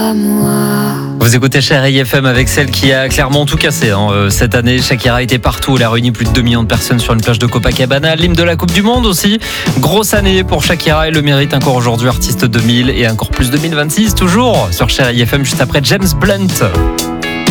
à moi. Vous écoutez Chérie FM avec celle qui a clairement tout cassé cette année. Shakira était partout, elle a réuni plus de 2 millions de personnes sur une plage de Copacabana. L'hymne de la Coupe du Monde aussi. Grosse année pour Shakira, elle le mérite encore aujourd'hui, artiste 2000 et encore plus 2026. Toujours sur Chérie FM juste après James Blunt.